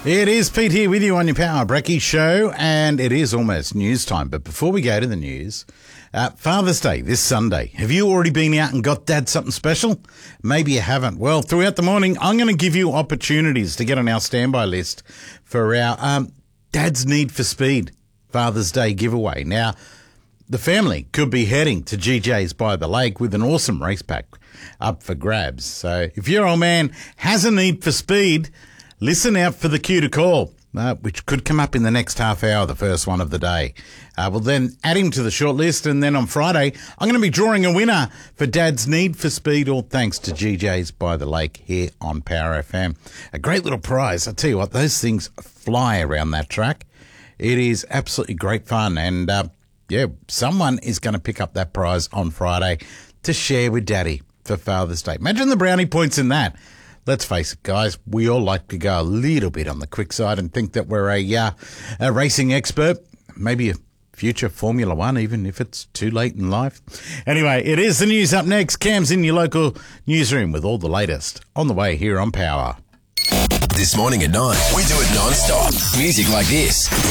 It is Pete here with you on your Power Brekkie show, and it is almost news time. But before we go to the news, Father's Day this Sunday. Have you already been out and got Dad something special? Maybe you haven't. Well, throughout the morning, I'm going to give you opportunities to get on our standby list for our Dad's Need for Speed Father's Day giveaway. Now, the family could be heading to GJ's by the lake with an awesome race pack up for grabs. So if your old man has a need for speed, listen out for the cue to call, which could come up in the next half hour, the first one of the day. We'll then add him to the short list, and then on Friday, I'm going to be drawing a winner for Dad's Need for Speed, all thanks to GJ's by the Lake here on Power FM. A great little prize. I tell you what, those things fly around that track. It is absolutely great fun, and someone is going to pick up that prize on Friday to share with Daddy for Father's Day. Imagine the brownie points in that. Let's face it, guys, we all like to go a little bit on the quick side and think that we're a racing expert, maybe a future Formula One, even if it's too late in life. Anyway, it is the news up next. Cam's in your local newsroom with all the latest on the way here on Power. This morning at 9, we do it non-stop. Music like this.